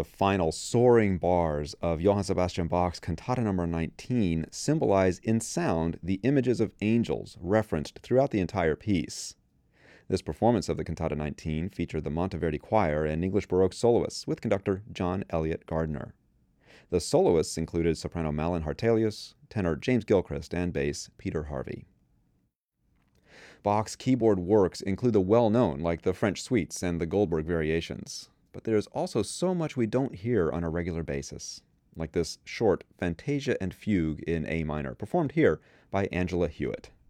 The final soaring bars of Johann Sebastian Bach's Cantata No. 19 symbolize in sound the images of angels referenced throughout the entire piece. This performance of the Cantata 19 featured the Monteverdi Choir and English Baroque soloists with conductor John Elliott Gardner. The soloists included soprano Malin Hartelius, tenor James Gilchrist, and bass Peter Harvey. Bach's keyboard works include the well-known, like the French suites and the Goldberg variations. But there's also so much we don't hear on a regular basis, like this short Fantasia and Fugue in A minor, performed here by Angela Hewitt.